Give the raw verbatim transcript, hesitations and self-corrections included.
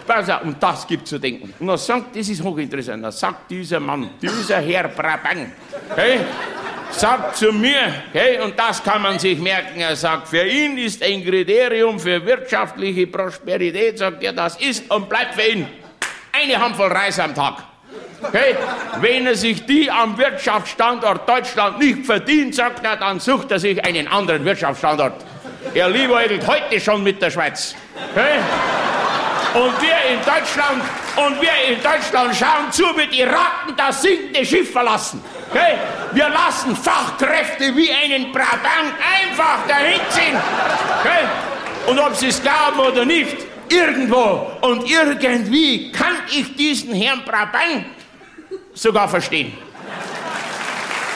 pass auf, und das gibt zu denken. Und er sagt, das ist hochinteressant, da sagt dieser Mann, dieser Herr Brabant, okay, sagt zu mir, okay, und das kann man sich merken, er sagt, für ihn ist ein Kriterium für wirtschaftliche Prosperität, sagt er, das ist und bleibt für ihn eine Handvoll Reis am Tag. Okay? Wenn er sich die am Wirtschaftsstandort Deutschland nicht verdient, sagt er, dann sucht er sich einen anderen Wirtschaftsstandort. Er liebäugelt heute schon mit der Schweiz. Okay? Und wir in Deutschland, und wir in Deutschland schauen zu, wie die Ratten das sinkende Schiff verlassen. Okay? Wir lassen Fachkräfte wie einen Brabant einfach dahin ziehen. Okay? Und ob sie es glauben oder nicht, irgendwo und irgendwie kann ich diesen Herrn Brabant sogar verstehen.